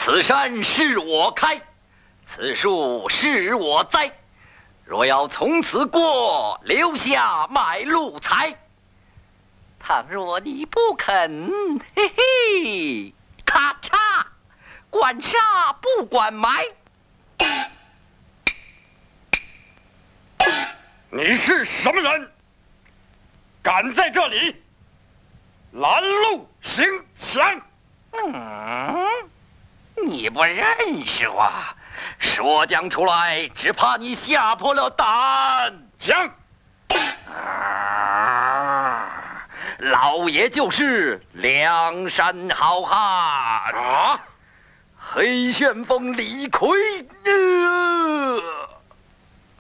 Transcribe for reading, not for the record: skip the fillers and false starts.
此山是我开，此树是我栽。若要从此过，留下买路财。倘若你不肯，嘿嘿，咔嚓，管杀不管埋。 你是什么人？敢在这里拦路行抢？ 你不认识我，说讲出来，只怕你吓破了胆。 讲！ 老爷就是梁山好汉啊，黑旋风李逵